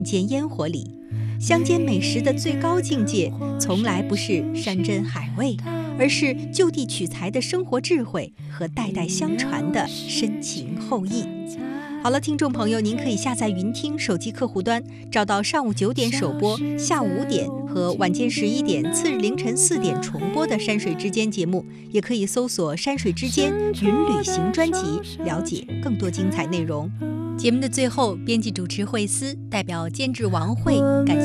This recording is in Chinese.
间烟火里。乡间美食的最高境界，从来不是山珍海味，而是就地取材的生活智慧和代代相传的深情厚谊。好了，听众朋友，您可以下载云听手机客户端，找到上午9点首播、下午5点和晚间11点、次日凌晨4点重播的《山水之间》节目，也可以搜索《山水之间云旅行》专辑，了解更多精彩内容。节目的最后，编辑主持惠思代表监制王慧感谢